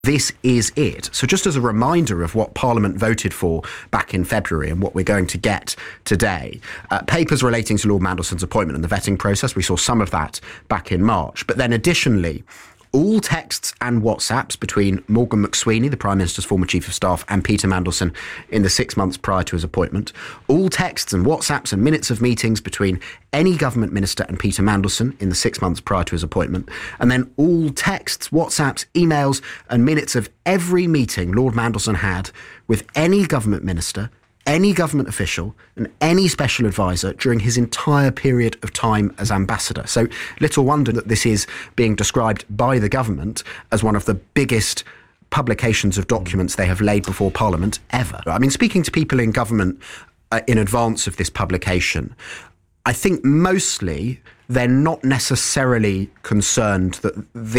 This is it. So just as a reminder of what Parliament voted for back in February and what we're going to get today, papers relating to Lord Mandelson's appointment and the vetting process, we saw some of that back in March. But then additionally, all texts and WhatsApps between Morgan McSweeney, the Prime Minister's former Chief of Staff, and Peter Mandelson in the 6 months prior to his appointment. All texts and WhatsApps and minutes of meetings between any government minister and Peter Mandelson in the 6 months prior to his appointment. And then all texts, WhatsApps, emails, and minutes of every meeting Lord Mandelson had with any government minister, any government official and any special advisor during his entire period of time as ambassador. So little wonder that this is being described by the government as one of the biggest publications of documents they have laid before Parliament ever. I mean, speaking to people in government in advance of this publication, I think mostly they're not necessarily concerned that